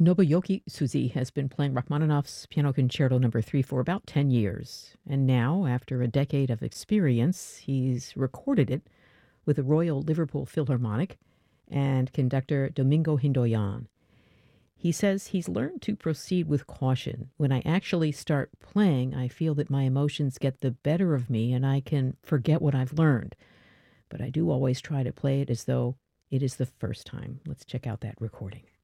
Nobuyuki Suzuki has been playing Rachmaninoff's Piano Concerto Number 3 for about 10 years, and now, after a decade of experience, he's recorded it with the Royal Liverpool Philharmonic and conductor Domingo Hindoyan. He says he's learned to proceed with caution. When I actually start playing, I feel that my emotions get the better of me and I can forget what I've learned. But I do always try to play it as though it is the first time. Let's check out that recording.